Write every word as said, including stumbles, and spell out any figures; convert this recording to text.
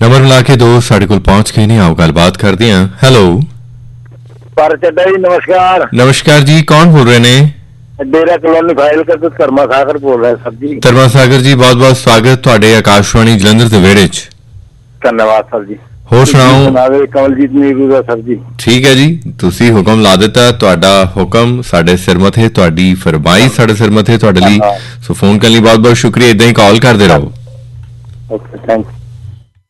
Number मिला के दो साढ़े कोल पहुंच गए ने, आओ गलबात करते हैं। हेलो पर चड्डा जी नमस्कार। नमस्कार जी, कौन बोल रहे ने? डेरा कॉलोनी फाइल कर तो धर्मा सागर बोल रहे सर जी। धर्मा सागर जी, बहुत बहुत स्वागत तुहाडे आकाशवाणी जलंधर दे वेड़े च। धन्यवाद सर जी। होर सुनाओ। कमलजीत नीरू दा सर जी। ठीक है जी, तुसी हुक्म ला दिता, तुहाडा हुक्म साडे सिर मथे, तुहाडी फरमाइश साडे सिर मथे, तुहाडे लई सो फोन करने लई बहुत बहुत शुक्रिया। इदां ही कॉल करदे रहो। Okay, thank